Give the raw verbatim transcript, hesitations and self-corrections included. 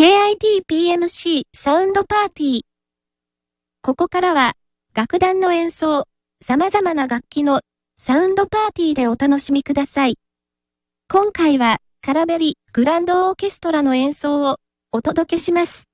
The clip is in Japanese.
ケーアイティーピーエムシー サウンドパーティー。ここからは、楽団の演奏、様々な楽器のサウンドパーティーでお楽しみください。今回は、カラベリグランドオーケストラの演奏をお届けします。